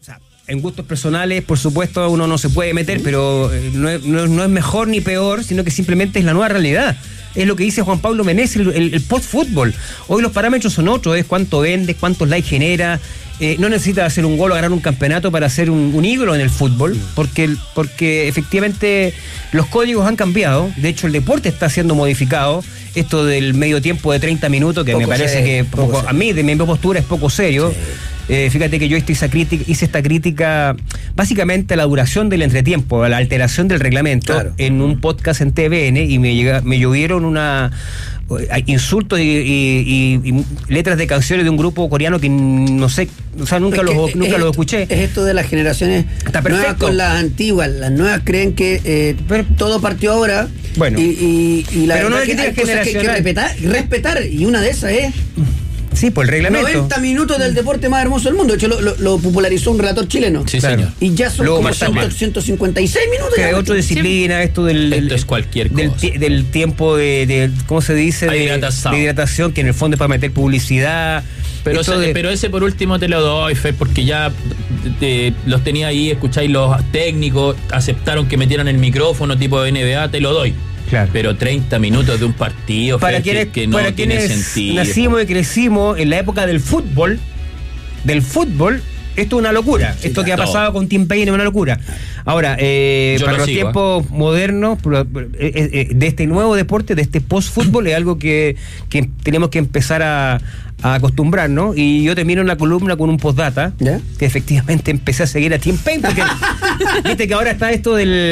sea, en gustos personales, por supuesto, uno no se puede meter, pero no es mejor ni peor, sino que simplemente es la nueva realidad. Es lo que dice Juan Pablo Meneses, el post-fútbol. Hoy los parámetros son otros, es cuánto vendes, cuántos likes genera. No necesitas hacer un gol o ganar un campeonato para ser un ídolo en el fútbol, porque efectivamente los códigos han cambiado. De hecho, el deporte está siendo modificado. Esto del medio tiempo de 30 minutos, que me parece que a mí, de mi postura, es poco serio. Sí. Fíjate que yo hice esta crítica básicamente a la duración del entretiempo, a la alteración del reglamento, en un podcast en TVN, y me llovieron insultos y letras de canciones de un grupo coreano que no sé, o sea, nunca lo escuché. Es esto de las generaciones nuevas con las antiguas. Las nuevas creen que todo partió ahora. Bueno, y la pero verdad no hay cosas que hay que respetar, y una de esas es... Sí, por el reglamento. 90 minutos del deporte más hermoso del mundo. De hecho, lo popularizó un relator chileno. Sí, señor. Y ya son como 156 minutos. Que hay otra disciplina, esto es cualquier cosa. Del tiempo de ¿cómo se dice? De hidratación, que en el fondo es para meter publicidad. Pero ese por último te lo doy, Fer, porque ya los tenía ahí, escucháis los técnicos, aceptaron que metieran el micrófono tipo de NBA, te lo doy. Claro. Pero 30 minutos de un partido, para Fer, que no tiene sentido. Nacimos y crecimos en la época del fútbol, esto es una locura. Sí, esto que ha pasado con Tim Payne es una locura. Ahora, para los tiempos modernos, de este nuevo deporte, de este post-fútbol, es algo que tenemos que empezar a acostumbrarnos. Y yo termino una columna con un postdata, que efectivamente empecé a seguir a Tim Payne, porque viste que ahora está esto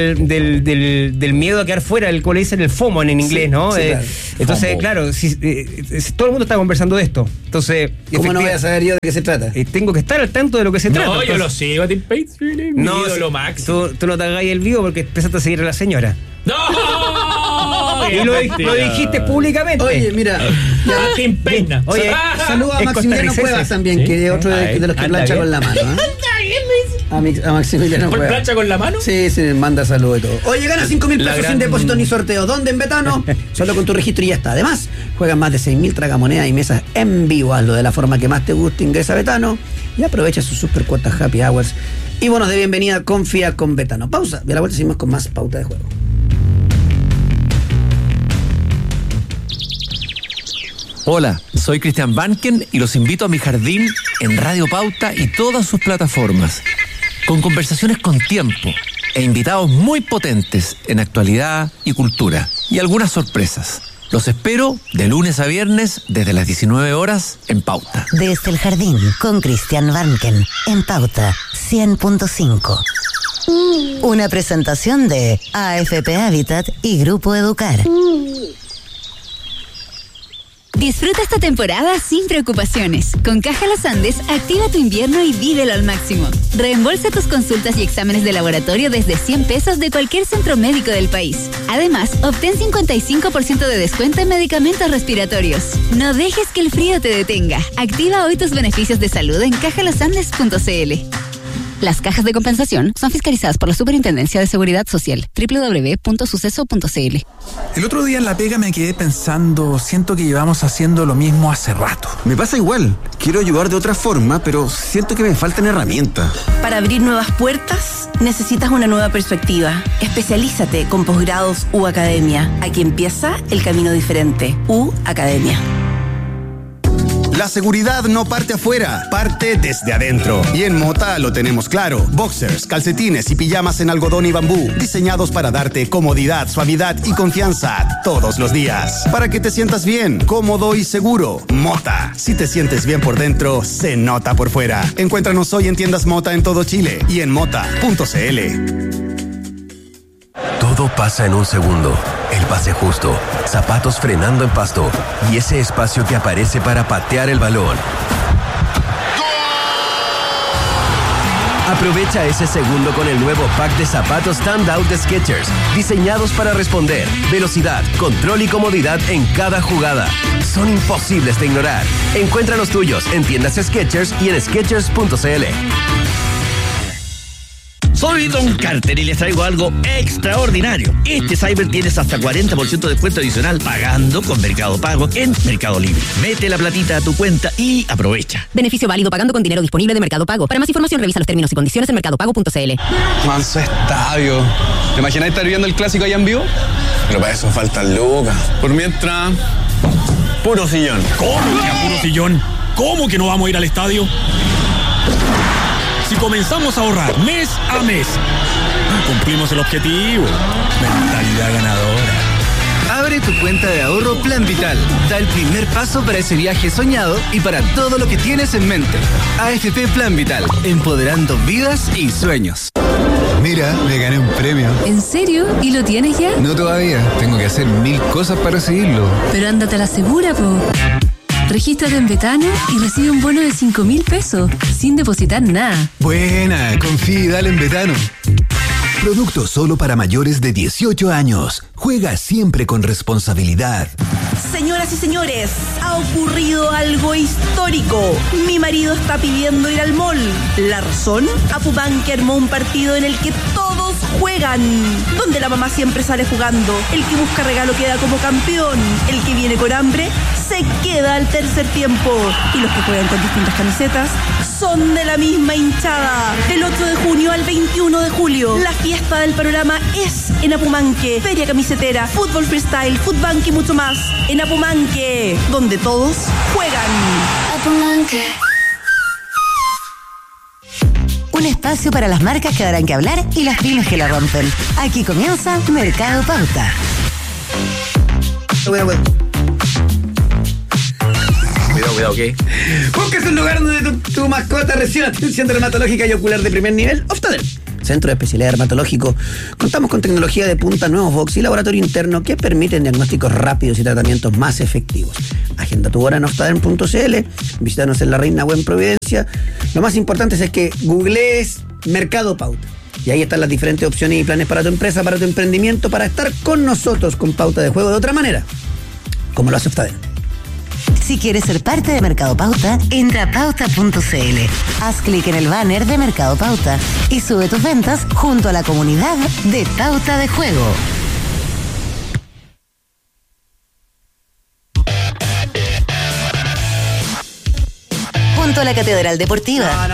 del miedo a quedar fuera, como le dicen el FOMO en inglés, ¿no? Sí, claro. Entonces, FOMO. claro, todo el mundo está conversando de esto. Entonces, ¿cómo no voy a saber yo de qué se trata? Tengo que estar al tanto de lo que se trata. No, yo lo sigo a Tim Payne, no, lo máximo. Tú no te hagas el vivo porque empezaste a seguir a la señora. ¡No! Y lo dijiste públicamente. Oye, mira, Tim Payne. Oye, saluda a Maximiliano Cuevas también, ¿sí? Que es otro de los que plancha con la mano. A Maximiliano Cuevas. ¿Plancha con la mano? Sí, manda saludos y todo. Oye, gana 5.000 pesos sin depósito ni sorteo. ¿Dónde? En Betano. Solo con tu registro y ya está. Además, juegan más de 6.000 tragamonedas y mesas en vivo. Hazlo de la forma que más te guste. Ingresa a Betano y aprovecha sus super cuotas happy hours y bonos de bienvenida. Confía con Betano. Pausa. Y a la vuelta seguimos con más Pauta de Juego. Hola, soy Cristian Banken y los invito a mi jardín en Radio Pauta y todas sus plataformas, con conversaciones con tiempo e invitados muy potentes en actualidad y cultura, y algunas sorpresas. Los espero de lunes a viernes desde las 19 horas en Pauta. Desde el jardín con Cristian Banken en Pauta 100.5. Una presentación de AFP Habitat y Grupo Educar. Disfruta esta temporada sin preocupaciones. Con Caja Los Andes, activa tu invierno y vívelo al máximo. Reembolsa tus consultas y exámenes de laboratorio desde 100 pesos de cualquier centro médico del país. Además, obtén 55% de descuento en medicamentos respiratorios. No dejes que el frío te detenga. Activa hoy tus beneficios de salud en cajalosandes.cl. Las cajas de compensación son fiscalizadas por la Superintendencia de Seguridad Social. www.suceso.cl. El otro día en la pega me quedé pensando, siento que llevamos haciendo lo mismo hace rato. Me pasa igual, quiero ayudar de otra forma, pero siento que me faltan herramientas. Para abrir nuevas puertas, necesitas una nueva perspectiva. Especialízate con posgrados U Academia. Aquí empieza el camino diferente. U Academia. La seguridad no parte afuera, parte desde adentro. Y en Mota lo tenemos claro. Boxers, calcetines y pijamas en algodón y bambú, diseñados para darte comodidad, suavidad y confianza todos los días. Para que te sientas bien, cómodo y seguro. Mota. Si te sientes bien por dentro, se nota por fuera. Encuéntranos hoy en tiendas Mota en todo Chile y en mota.cl. Todo pasa en un segundo. El pase justo, zapatos frenando en pasto y ese espacio que aparece para patear el balón. Aprovecha ese segundo con el nuevo pack de zapatos Standout de Skechers, diseñados para responder, velocidad, control y comodidad en cada jugada. Son imposibles de ignorar. Encuentra los tuyos en tiendas Skechers y en Skechers.cl. Soy Don Carter y les traigo algo extraordinario. Este Cyber tienes hasta 40% de descuento adicional pagando con Mercado Pago en Mercado Libre. Mete la platita a tu cuenta y aprovecha. Beneficio válido pagando con dinero disponible de Mercado Pago. Para más información revisa los términos y condiciones en mercadopago.cl. Manso estadio. ¿Te imaginas estar viendo el clásico allá en vivo? Pero para eso faltan lucas. Por mientras, puro sillón. ¿Cómo que a puro sillón? ¿Cómo que no vamos a ir al estadio? Si comenzamos a ahorrar mes a mes, cumplimos el objetivo. Mentalidad ganadora. Abre tu cuenta de ahorro Plan Vital. Da el primer paso para ese viaje soñado y para todo lo que tienes en mente. AFP Plan Vital, empoderando vidas y sueños. Mira, me gané un premio. ¿En serio? ¿Y lo tienes ya? No todavía, tengo que hacer 1000 cosas para seguirlo. Pero ándate a la segura, po. Regístrate en Betano y recibe un bono de 5.000 pesos, sin depositar nada. Buena, confía y dale en Betano. Producto solo para mayores de 18 años. Juega siempre con responsabilidad. Señoras y señores, ha ocurrido algo histórico. Mi marido está pidiendo ir al mall. ¿La razón? Apumanque armó un partido en el que todos juegan. Donde la mamá siempre sale jugando. El que busca regalo queda como campeón. El que viene con hambre se queda al tercer tiempo. Y los que juegan con distintas camisetas son de la misma hinchada. Del 8 de junio al 21 de julio, la fiesta del panorama es en Apumanque. Feria camisetera, fútbol freestyle, footbank y mucho más. En Apumanque, donde todos juegan. Apumanque. Un espacio para las marcas que darán que hablar y las pymes que la rompen. Aquí comienza Mercado Pauta. Cuidado, ¿qué? Buscas un lugar donde tu mascota reciba atención dermatológica y ocular de primer nivel. Ophthadel, centro de especialidad dermatológico. Contamos con tecnología de punta, nuevos box y laboratorio interno que permiten diagnósticos rápidos y tratamientos más efectivos. Agenda tu hora en ophthadel.cl. Visítanos en La Reina o en Providencia. Lo más importante es que googlees Mercado Pauta. Y ahí están las diferentes opciones y planes para tu empresa, para tu emprendimiento, para estar con nosotros con pauta de juego de otra manera, como lo hace Ophthadel. Si quieres ser parte de Mercado Pauta, entra a pauta.cl. Haz clic en el banner de Mercado Pauta y sube tus ventas junto a la comunidad de Pauta de Juego. Junto a la Catedral Deportiva.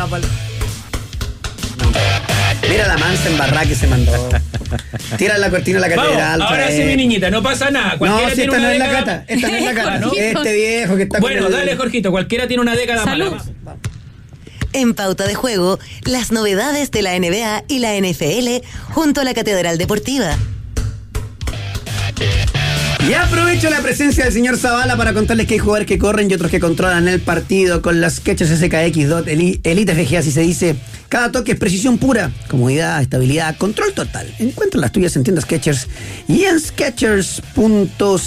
Mira la mansa embarrada que se mandó. Tira la cortina a la catedral. Vamos, ahora sí, mi niñita, no pasa nada. Cualquiera no, si tiene esta una no es la década. cata. Esta no es la cata. ¿No? Este viejo que está bueno, con el... dale, Jorgito, cualquiera tiene una década Salud. mala. En Pauta de Juego, las novedades de la NBA y la NFL junto a la Catedral Deportiva. Y aprovecho la presencia del señor Zavala para contarles que hay jugadores que corren y otros que controlan el partido con las Skechers SKX Dot Elite FG, así se dice. Cada toque es precisión pura, comodidad, estabilidad, control total. Encuentra las tuyas en tiendas Skechers y en Skechers.cl.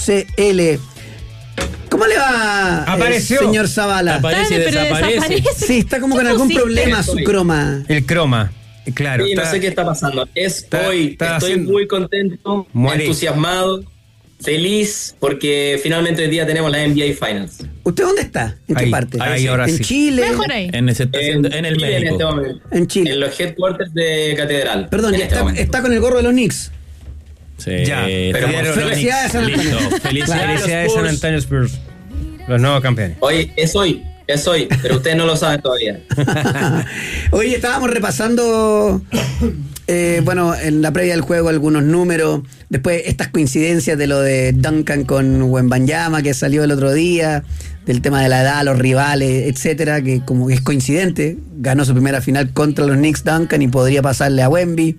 ¿Cómo le va, Apareció. señor Zavala? Aparece y desaparece. Sí, está como con algún problema su croma. El croma. Claro. Sí, no sé qué está pasando. Estoy muy contento, entusiasmado, feliz, porque finalmente hoy día tenemos la NBA Finals. ¿Usted dónde está? ¿En qué parte? Ahí, ahora ¿En sí. Chile? Mejor ahí. En el Chile, México. en este momento. En Chile. En los headquarters de Catedral. Perdón, en este momento. está con el gorro de los Knicks. Sí, Ya, pero felicidades a San Antonio. Listo. Felicidades San Antonio Spurs. Los nuevos campeones. Hoy, es hoy, pero ustedes no lo saben todavía. Hoy estábamos repasando, bueno, en la previa del juego algunos números, después estas coincidencias de lo de Duncan con Wembanyama que salió el otro día, del tema de la edad, los rivales, etcétera, que como que es coincidente, ganó su primera final contra los Knicks Duncan y podría pasarle a Wemby.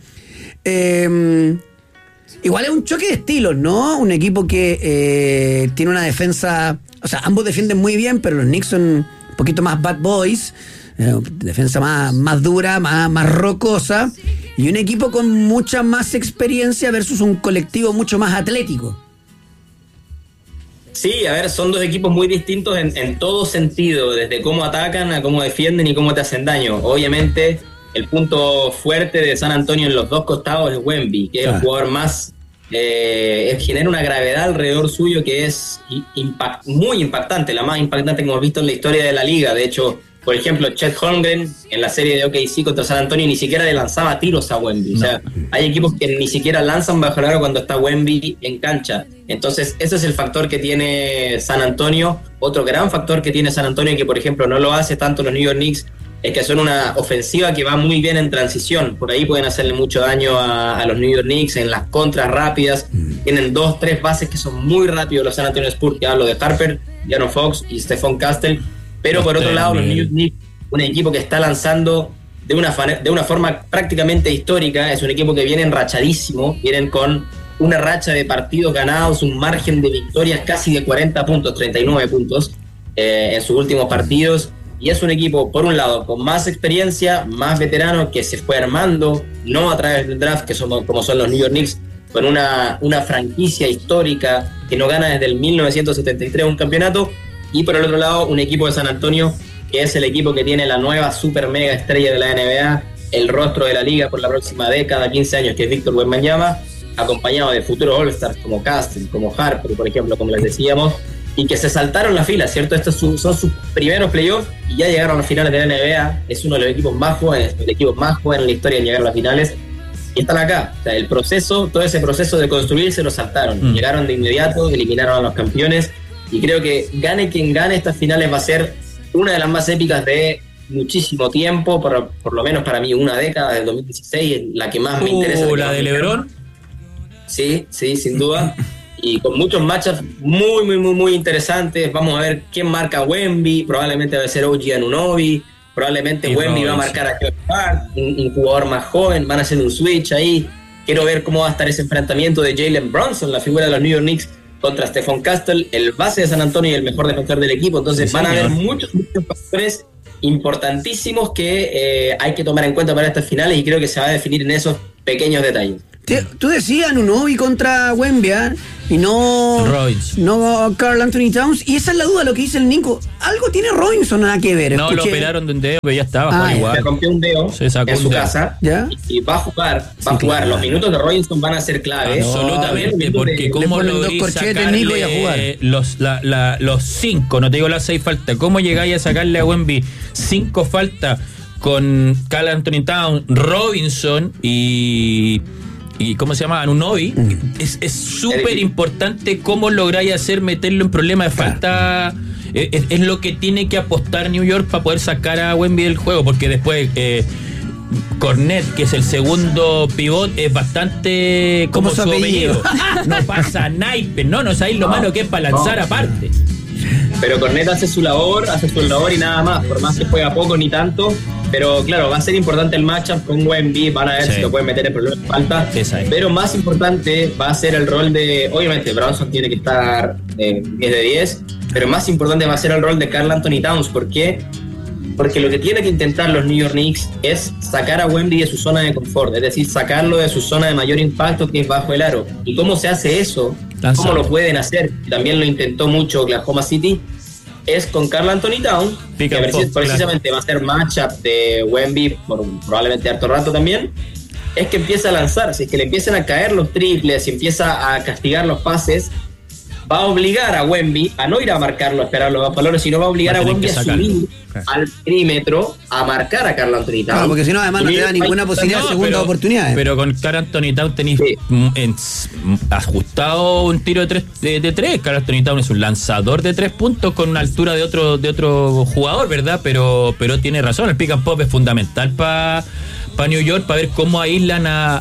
Igual es un choque de estilos, ¿no? Un equipo que tiene una defensa, o sea, ambos defienden muy bien, pero los Knicks son un poquito más bad boys, defensa más dura, más rocosa, y un equipo con mucha más experiencia versus un colectivo mucho más atlético. Sí, a ver, son dos equipos muy distintos en todo sentido, desde cómo atacan a cómo defienden y cómo te hacen daño. Obviamente, el punto fuerte de San Antonio en los dos costados es Wemby, que es el jugador más... genera una gravedad alrededor suyo que es muy impactante, la más impactante que hemos visto en la historia de la liga. De hecho, Por ejemplo, Chet Holmgren en la serie de OKC contra San Antonio ni siquiera le lanzaba tiros a Wemby. O sea, hay equipos que ni siquiera lanzan bajo el aro cuando está Wemby en cancha. Entonces, ese es el factor que tiene San Antonio. Otro gran factor que tiene San Antonio, que por ejemplo no lo hace tanto los New York Knicks, es que son una ofensiva que va muy bien en transición. Por ahí pueden hacerle mucho daño a los New York Knicks en las contras rápidas. Tienen 2-3 bases que son muy rápidos los San Antonio Spurs, que hablo de Harper, De'Aaron Fox y Stephon Castle. Pero por otro lado, los New York Knicks, un equipo que está lanzando de una forma prácticamente histórica, es un equipo que viene enrachadísimo, vienen con una racha de partidos ganados, un margen de victorias casi de 40 puntos, 39 puntos en sus últimos partidos, y es un equipo, por un lado, con más experiencia, más veterano, que se fue armando, no a través del draft, que somos como son los New York Knicks, con una franquicia histórica que no gana desde el 1973 un campeonato. Y por el otro lado, un equipo de San Antonio, que es el equipo que tiene la nueva super mega estrella de la NBA, el rostro de la liga por la próxima década, 15 años, que es Víctor Wembanyama, acompañado de futuros All-Stars como Castle, como Harper, por ejemplo, como les decíamos, y que se saltaron la fila, ¿cierto? Estos son sus primeros playoffs y ya llegaron a las finales de la NBA. Es uno de los equipos más jóvenes, el equipo más joven en la historia en llegar a las finales. Y están acá. O sea, el proceso, todo ese proceso de construirse lo saltaron. Llegaron de inmediato, eliminaron a los campeones. Y creo que gane quien gane estas finales va a ser una de las más épicas de muchísimo tiempo, por lo menos para mí una década, del 2016, la que más me interesa. ¿La de LeBron? Sí, sin duda. Y con muchos matchups muy interesantes. Vamos a ver quién marca a Wemby, probablemente va a ser OG Anunoby, probablemente y Wemby va a marcar a Josh Hart, un jugador más joven, van a hacer un switch ahí. Quiero ver cómo va a estar ese enfrentamiento de Jalen Brunson, la figura de los New York Knicks, contra Stephon Castle, el base de San Antonio y el mejor defensor del equipo. Entonces van a haber muchos factores importantísimos que hay que tomar en cuenta para estas finales, y creo que se va a definir en esos pequeños detalles. Tú decías Anunoby contra Wemby, y no Karl Anthony Towns, y esa es la duda, lo que dice el Nico. Algo tiene Robinson nada que ver. No, lo operaron de un dedo, pero ya estaba igual. Se rompió un dedo en su casa, ¿ya? Y va a jugar, claro. Los minutos de Robinson van a ser clave. Absolutamente, porque cómo logró sacarle los 5, no te digo las 6 faltas, cómo llegáis a sacarle a Wemby 5 faltas con Karl Anthony Towns, Robinson y ¿cómo se llama? Anunoby. Es súper importante cómo lográis meterlo en problemas de falta. Es lo que tiene que apostar New York para poder sacar a Wemby del juego, porque después Cornet, que es el segundo pivot, es bastante como su apellido. No pasa naipe, no sabéis lo malo que es para lanzar aparte. Pero Cornet hace su labor y nada más, por más que juega poco ni tanto. Pero claro, va a ser importante el matchup con Wemby, van a ver si lo pueden meter en problemas de falta. Pero más importante va a ser el rol de, obviamente Brunson tiene que estar 10 de 10, pero más importante va a ser el rol de Karl Anthony Towns. ¿Por qué? Porque lo que tiene que intentar los New York Knicks es sacar a Wemby de su zona de confort, es decir, sacarlo de su zona de mayor impacto, que es bajo el aro. ¿Y cómo se hace eso? ¿Cómo lo pueden hacer? También lo intentó mucho Oklahoma City. Es con Karl Anthony Towns, que precisamente va a ser matchup de Wemby por probablemente harto rato también. Es que empieza a lanzar, si es que le empiezan a caer los triples, si empieza a castigar los pases, va a obligar a Wemby a no ir a marcarlo, a esperar los valores, sino va a obligar a Wemby a subir al perímetro a marcar a Karl Anthony Towns. Claro, porque si no, además no te da ninguna posibilidad de segunda oportunidad. Pero con Karl Anthony Towns tenéis ajustado un tiro de tres. Karl Anthony Towns es un lanzador de 3 puntos con una altura de otro jugador, ¿verdad? Pero tiene razón, el pick and pop es fundamental para New York, para ver cómo aíslan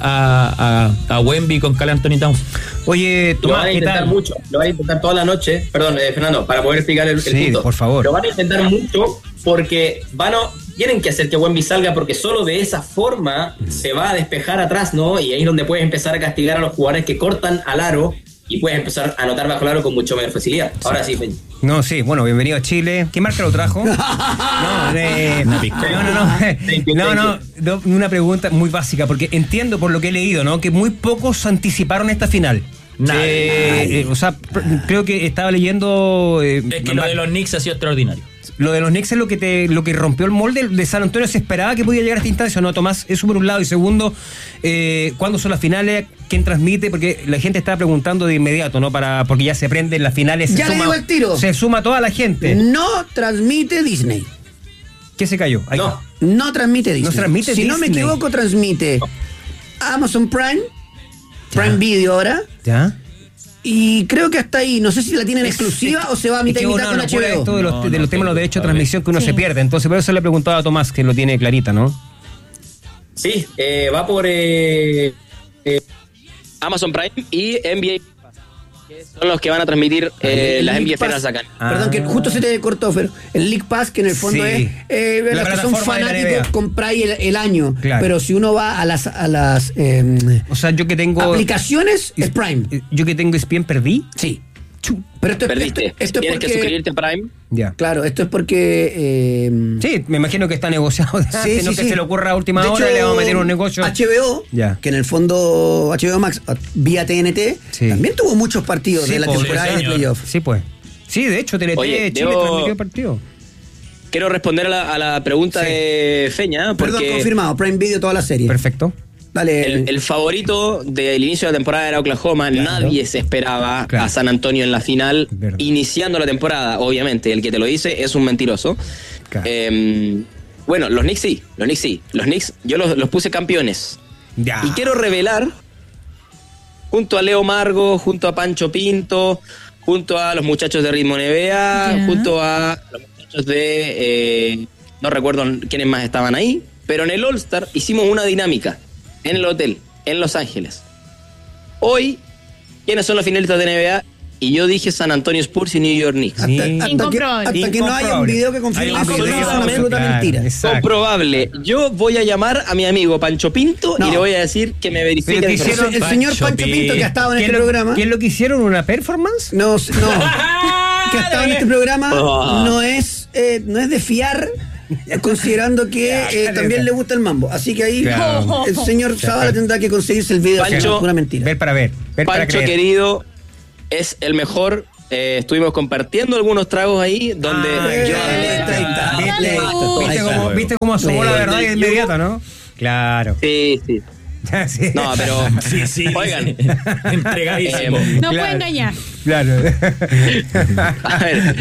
a Wemby con Karl Anthony Towns. Oye, Tomás, lo van a intentar mucho, lo van a intentar toda la noche, perdón, Fernando, para poder explicar el punto. Por favor. Lo van a intentar mucho porque tienen que hacer que Wemby salga, porque solo de esa forma se va a despejar atrás, ¿no? Y ahí es donde puedes empezar a castigar a los jugadores que cortan al aro y puedes empezar a anotar bajo el aro con mucho mayor facilidad. Ahora sí, Feña. No, sí, bueno, bienvenido a Chile. ¿Qué marca lo trajo? No, una pregunta muy básica, porque entiendo por lo que he leído, ¿no? Que muy pocos anticiparon esta final. Nadie. O sea, creo que estaba leyendo... es que lo de los Knicks ha sido extraordinario. Lo de los Knicks es lo que rompió el molde de San Antonio. Se esperaba que podía llegar a esta instancia, ¿no, Tomás? Eso por un lado. Y segundo, ¿cuándo son las finales? ¿Quién transmite? Porque la gente estaba preguntando de inmediato, ¿no? Porque ya se prenden las finales. Ya le digo el tiro. Se suma toda la gente. No transmite Disney. ¿Qué se cayó? Ahí No transmite Disney. No transmite si Disney. no me equivoco, transmite Amazon Prime Video ahora. ¿Ya? Y creo que hasta ahí, no sé si la tienen exclusiva o se va a mitad y mitad con HBO. Esto de los temas de los derechos de transmisión que uno se pierde. Entonces, por eso le he preguntado a Tomás, que lo tiene clarita, ¿no? Sí, va por Amazon Prime y NBA, que son los que van a transmitir las NBA Finals acá. Perdón, que justo se te cortó, pero el League Pass, que en el fondo es los que son fanáticos, compráis el año. Claro. Pero si uno va a las o sea, yo que tengo aplicaciones, es Prime. Yo que tengo ESPN perdí. Sí. Pero esto perdiste. Esto tienes porque, que suscribirte a Prime. Ya. Claro, esto es porque sí, me imagino que está negociado de antes, no que se le ocurra a última hora, hecho, le vamos a meter un negocio. HBO, que en el fondo HBO Max vía TNT también tuvo muchos partidos de la temporada de playoff. Sí, pues. Sí, de hecho TNT Chile transmitió el partido. Quiero responder a la pregunta de Feña. Perdón, confirmado, Prime Video toda la serie. Perfecto. Dale. El favorito del inicio de la temporada era Oklahoma. Claro. Nadie se esperaba a San Antonio en la final, iniciando la temporada, obviamente. El que te lo dice es un mentiroso. Claro. Bueno, los Knicks sí. Los Knicks, yo los puse campeones. Ya. Y quiero revelar, junto a Leo Margo, junto a Pancho Pinto, junto a los muchachos de Ritmo NBA, junto a los muchachos de... no recuerdo quiénes más estaban ahí, pero en el All-Star hicimos una dinámica. En el hotel, en Los Ángeles. Hoy, ¿quiénes son los finalistas de NBA? Y yo dije San Antonio Spurs y New York Knicks. Hasta que no haya un video que confirme eso, es una absoluta mentira. Comprobable. Yo voy a llamar a mi amigo Pancho Pinto y le voy a decir que me verifique. El señor Pancho Pinto, que ha estado en este programa. ¿Quién lo que hicieron? ¿Una performance? No. Que ha estado en este programa no es de fiar. Considerando que también le gusta el mambo. Así que ahí el señor Zavala tendrá que conseguirse el video. Pancho, una mentira. Ver para ver. Pancho querido es el mejor. Estuvimos compartiendo algunos tragos ahí donde ¿Viste cómo asomó la verdad de inmediato, no? Claro. Sí. No, pero oigan, entregadísimo. No puede engañar. Claro. A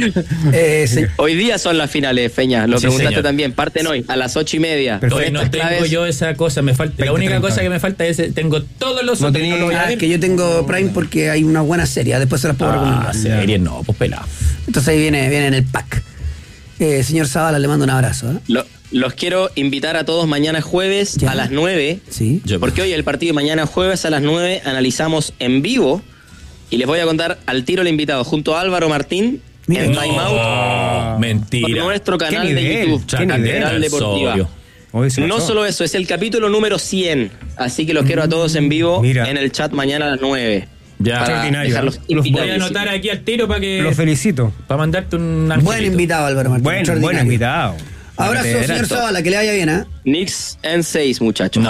ver, hoy día son las finales, Feña. Lo preguntaste también. Parten hoy a las 8:30. Hoy no tengo yo esa cosa. Me falta. La única cosa que me falta es tengo todos los. No tenía que yo tengo Prime porque hay una buena serie. Después se las puedo recomendar. Serie no, pues pelado. Entonces ahí viene en el pack. Señor Zavala, le mando un abrazo. Los quiero invitar a todos mañana jueves a las 9. Sí. Porque hoy el partido mañana jueves a las 9 analizamos en vivo y les voy a contar al tiro el invitado junto a Álvaro Martín en Time Out. Mentira. Por nuestro canal de YouTube, Catedral Deportiva. No solo eso, es el capítulo número 100. Así que los quiero a todos en vivo en el chat mañana a las 9. Ya, los voy a anotar aquí al tiro para que. Los felicito. Para mandarte un angelito. Buen invitado, Álvaro Martín. Buen invitado. Abrazo, señor Zavala, que le vaya bien, ¿eh? Knicks en 6, muchachos.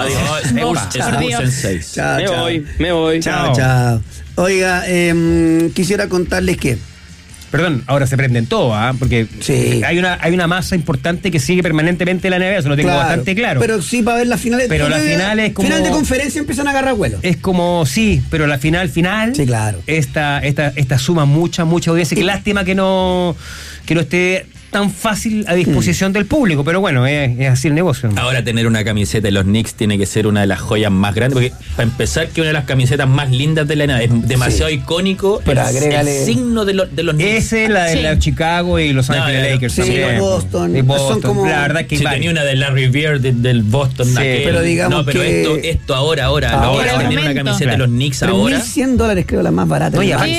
Spurs en 6. Me voy. Chao. Oiga, quisiera contarles que... Perdón, ahora se prenden todo, porque hay una masa importante que sigue permanentemente la NBA, eso lo tengo bastante claro. Pero sí, para ver las finales. Pero las finales como... Final de conferencia empiezan a agarrar vuelo. Es como, sí, pero la final. Sí, claro. Esta suma mucha audiencia. Qué lástima que no esté tan fácil a disposición del público, pero bueno, es así el negocio, ¿no? Ahora tener una camiseta de los Knicks tiene que ser una de las joyas más grandes, porque para empezar que una de las camisetas más lindas de la NBA, es demasiado icónico, pero el signo de los Knicks. Ese, la de Chicago y Los Ángeles Lakers. Sí, Boston. Son como... La verdad que tenía una de Larry Bird del Boston. Pero digamos pero esto ahora tener una camiseta de los Knicks ahora. $3,100 creo la más barata.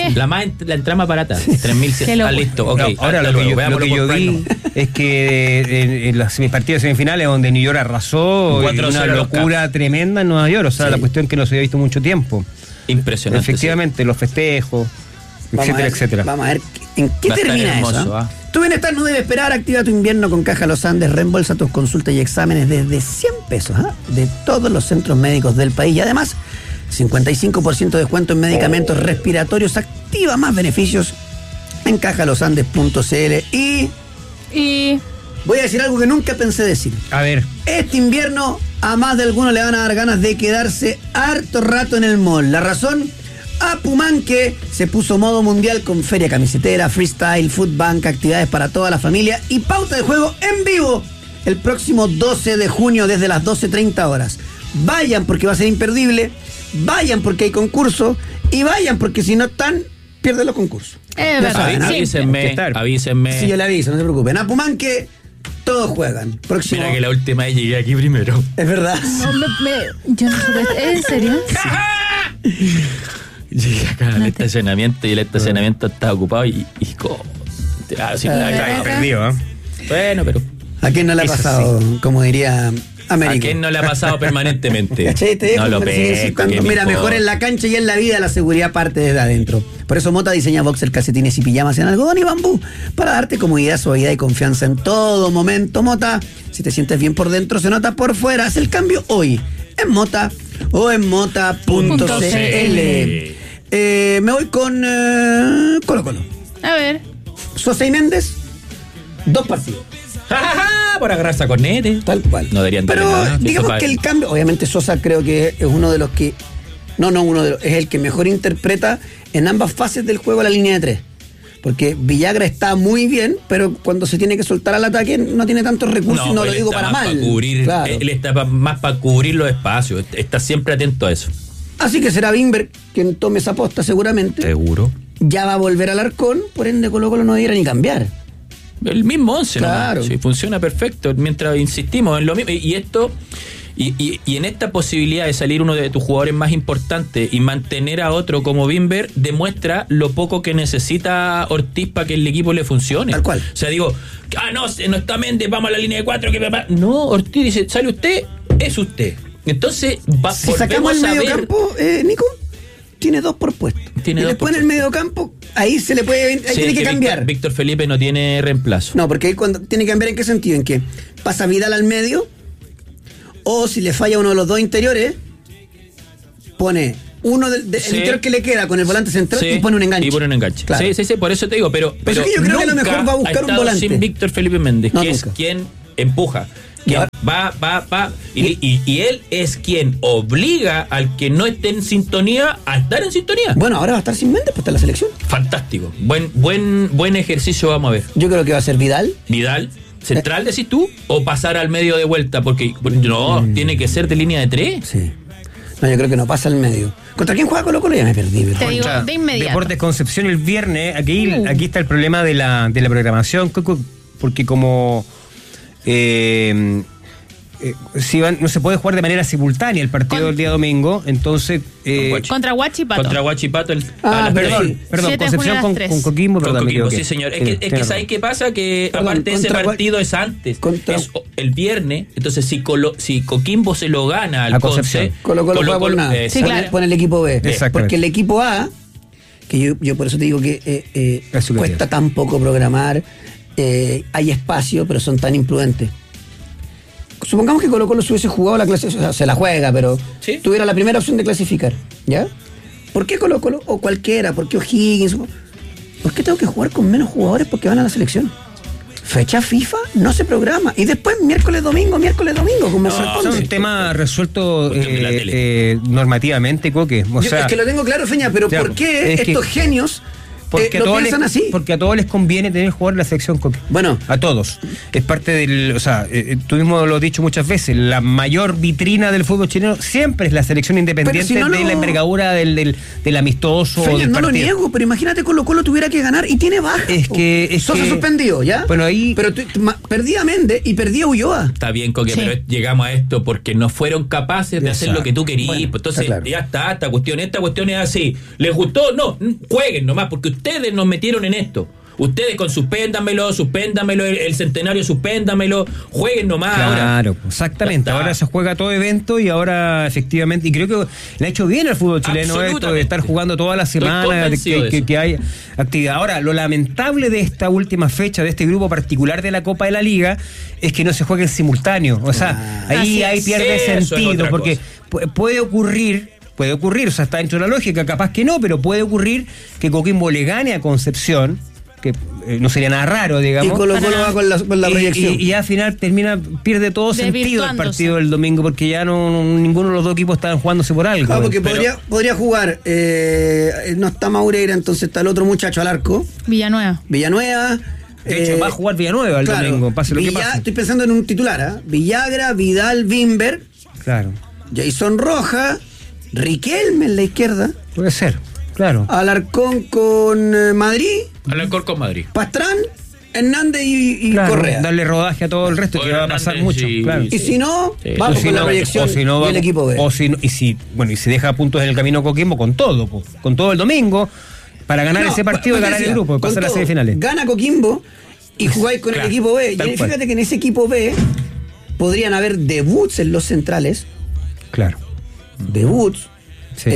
La entrada más barata, 3.100. Listo, ok. Ahora lo que yo vi es que en los partidos semifinales donde New York arrasó, una locura tremenda en Nueva York, la cuestión que no se había visto mucho tiempo. Impresionante. Efectivamente, los festejos, etcétera. Vamos a ver en qué termina eso. Tu bienestar no debe esperar. Activa tu invierno con Caja Los Andes. Reembolsa tus consultas y exámenes desde $100 de todos los centros médicos del país. Y además, 55% de descuento en medicamentos respiratorios. Activa más beneficios en cajalosandes.cl. Y voy a decir algo que nunca pensé decir. A ver. Este invierno a más de algunos le van a dar ganas de quedarse harto rato en el mall. La razón, Apumanque se puso modo mundial con feria camisetera, freestyle, food bank, actividades para toda la familia y pauta de juego en vivo el próximo 12 de junio desde las 12:30 horas. Vayan porque va a ser imperdible, vayan porque hay concurso y vayan porque si no están, pierden los concursos. Avísenme. Sí, yo le aviso, no se preocupen. Apumanque, todos juegan. Próximo. Mira que la última vez llegué aquí primero. Es verdad. Yo no sé. ¿En serio? Llegué acá al estacionamiento y el estacionamiento estaba ocupado y perdido, ¿eh? Bueno, pero ¿a quién no le ha pasado? Sí. Como diría América. ¿A quién no le ha pasado permanentemente? No lo pesco. Mira, mejor en la cancha y en la vida la seguridad parte desde adentro. Por eso Mota diseña boxers, calcetines y pijamas en algodón y bambú para darte comodidad, suavidad y confianza en todo momento. Mota, si te sientes bien por dentro, se nota por fuera. Haz el cambio hoy en Mota o en mota.cl. Me voy con Colo-Colo. A ver. Sosa y Méndez, 2 partidos. Por agarrarse a cornete. Tal cual. No deberían Pero digamos que el cambio, obviamente Sosa creo que es uno de los que, es el que mejor interpreta en ambas fases del juego la línea de 3. Porque Villagra está muy bien, pero cuando se tiene que soltar al ataque no tiene tantos recursos, no lo digo para mal. Claro. Él está más para cubrir los espacios, está siempre atento a eso. Así que será Bimber quien tome esa posta seguramente. Seguro. Ya va a volver al Arcón, por ende Colo-Colo no debiera ni cambiar. El mismo 11, claro. Sí, funciona perfecto. Mientras insistimos en lo mismo. Y esto, y en esta posibilidad de salir uno de tus jugadores más importantes y mantener a otro como Bimber, demuestra lo poco que necesita Ortiz para que el equipo le funcione. Tal cual. O sea, digo, no está Méndez, vamos a la línea de 4. No, Ortiz dice, sale usted, es usted. Entonces, si sacamos el medio campo, Nico, tiene 2 por puesto. Y después en el medio campo, ahí se le puede, ahí tiene que cambiar. Víctor Felipe no tiene reemplazo. No, porque ahí cuando tiene que cambiar, ¿en qué sentido? En que pasa Vidal al medio, o si le falla uno de los 2 interiores, pone uno del interior que le queda con el volante central y pone un enganche. Claro. Sí, por eso te digo, pero es que yo creo que a lo mejor va a buscar un volante sin Víctor Felipe Méndez, que es quien empuja. Va. Y él es quien obliga al que no esté en sintonía a estar en sintonía. Bueno, ahora va a estar sin Méndez, pues está en la selección. Fantástico. Buen ejercicio vamos a ver. Yo creo que va a ser Vidal. ¿Central decís tú? ¿O pasar al medio de vuelta? Porque tiene que ser de línea de 3. Sí. No, yo creo que no pasa al medio. ¿Contra quién juega Colo-Colo? Ya me perdí. Te digo, de inmediato. Deportes Concepción el viernes. Aquí está el problema de la programación, porque como... no se puede jugar de manera simultánea el partido del día domingo, entonces contra Huachipato. Perdón, Concepción con Coquimbo, sí señor, es que ¿sabes qué pasa? Que aparte ese partido es antes, es el viernes, entonces si Coquimbo se lo gana al Conce, Colo-Colo juega por nada, pone el equipo B, porque el equipo A, que yo por eso te digo que cuesta tan poco programar, hay espacio, pero son tan imprudentes. Supongamos que Colo-Colo se hubiese jugado la clase, o sea, se la juega, pero tuviera la primera opción de clasificar, ¿ya? ¿Por qué Colo-Colo? O cualquiera, ¿por qué O'Higgins? ¿Por qué tengo que jugar con menos jugadores porque van a la selección? Fecha FIFA no se programa. Y después miércoles, domingo, como se responde. Es un tema resuelto normativamente, Coque. Es que lo tengo claro, Feña, pero ¿por qué estos genios... Porque a todos les conviene tener jugar la selección Coque. Bueno, a todos. Es parte del, o sea, tú mismo lo has dicho muchas veces, la mayor vitrina del fútbol chileno siempre es la selección independiente de la envergadura del amistoso. Feña, no lo niego, pero imagínate Colo-Colo tuviera que ganar y tiene baja. Sosa suspendido, ¿ya? Bueno, ahí... Pero perdí a Méndez y perdí a Ulloa. Está bien, Coque, pero llegamos a esto porque no fueron capaces de hacer lo que tú querías. Bueno, entonces, ya está, esta cuestión es así. ¿Les gustó? No, jueguen nomás, porque ustedes nos metieron en esto. Ustedes con suspéndamelo, el centenario suspéndamelo, jueguen nomás. Claro, ahora. Exactamente. Ahora se juega todo evento y ahora efectivamente, y creo que le ha hecho bien al fútbol chileno esto de estar jugando toda la semana, que hay actividad. Ahora, lo lamentable de esta última fecha, de este grupo particular de la Copa de la Liga, es que no se juegue en simultáneo. O sea, ahí pierde sentido, porque puede ocurrir, o sea, está dentro de la lógica, capaz que no, pero puede ocurrir que Coquimbo le gane a Concepción, que no sería nada raro, digamos. Y Colo-Colo va con la proyección. Y al final pierde todo sentido el partido del domingo, porque ya ninguno de los dos equipos estaban jugándose por algo. Claro, porque podría jugar, no está Maureira, entonces está el otro muchacho al arco. Villanueva. De hecho, va a jugar Villanueva el domingo, pase lo que pase. Estoy pensando en un titular, Villagra, Vidal, Wimber. Claro. Jason Roja, Riquelme en la izquierda. Puede ser, claro. Alarcón con Madrid. Alarcón con Madrid. Pastrán, Hernández y claro, Correa. Darle rodaje a todo el resto, que va a pasar mucho. Claro. Y si no, vamos con la proyección del equipo B. Y si deja puntos en el camino Coquimbo con todo el domingo, para ganar ese partido y ganar el grupo, pasar a las semifinales. Gana Coquimbo y jugáis con el equipo B. Y fíjate que en ese equipo B podrían haber debuts en los centrales. Claro. Debuts. Sí.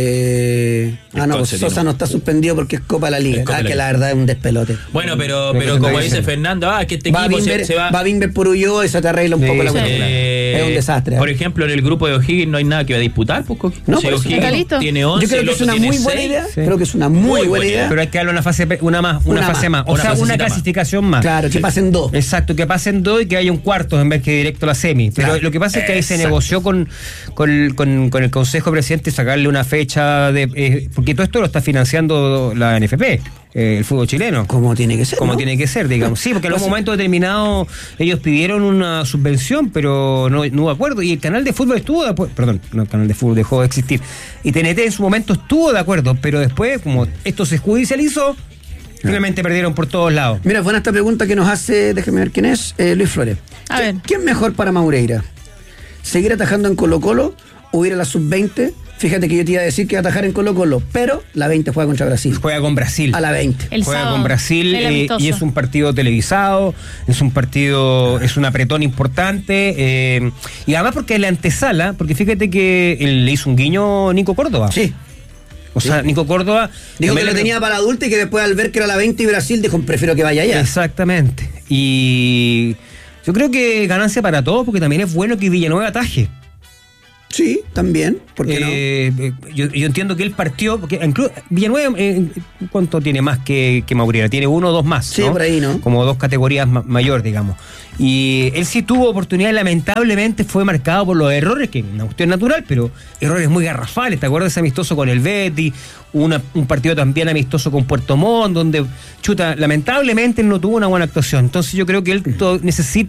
Sosa no está suspendido porque es Copa de la Liga. Que la verdad es un despelote. Bueno, pero como dice Fernando, que este equipo se va. Va Wimber por Ulloa y se te arregla un poco la cuestión. Es un desastre. Por ejemplo, en el grupo de O'Higgins no hay nada que va a disputar. No, O'Higgins tiene 11. Yo creo que es una muy buena idea. Creo que es una muy buena idea. Pero hay que darle una fase más. O sea, una clasificación más. Claro, que pasen 2. Exacto, que pasen 2 y que haya un cuarto en vez que directo a la semi. Pero lo que pasa es que ahí se negoció con el Consejo Presidente sacarle una fecha porque todo esto lo está financiando la NFP, el fútbol chileno. Como tiene que ser. Tiene que ser, digamos. Sí, porque en algún momento determinado ellos pidieron una subvención, pero no hubo acuerdo. Y el canal de fútbol estuvo de acuerdo. Perdón, no, el canal de fútbol dejó de existir. Y TNT en su momento estuvo de acuerdo, pero después, como esto se judicializó, finalmente perdieron por todos lados. Mira, buena esta pregunta que nos hace, déjeme ver quién es, Luis Flores. ¿Quién es mejor para Maureira? ¿Seguir atajando en Colo-Colo o ir a la sub-20? Fíjate que yo te iba a decir que iba a atajar en Colo-Colo, pero la 20 juega contra Brasil. Juega con Brasil. A la 20. Juega con Brasil y es un partido televisado, es un apretón importante. Y además porque la antesala, porque fíjate que le hizo un guiño Nico Córdoba. Sí. O sea, Nico Córdoba dijo que lo tenía para adulto y que después al ver que era la 20 y Brasil dijo, prefiero que vaya allá. Exactamente. Y yo creo que ganancia para todos, porque también es bueno que Villanueva ataje. Sí, también. ¿Por qué no? Yo entiendo que él partió, porque Villanueva, ¿cuánto tiene más que Maureira? Tiene 1 o 2 más. Sí, ¿no? Por ahí, ¿no? Como 2 categorías mayor, digamos. Y él sí tuvo oportunidad, lamentablemente fue marcado por los errores, que es una cuestión natural, pero errores muy garrafales. ¿Te acuerdas ese amistoso con el Betis? Un partido también amistoso con Puerto Montt, donde, lamentablemente él no tuvo una buena actuación. Entonces yo creo que él necesita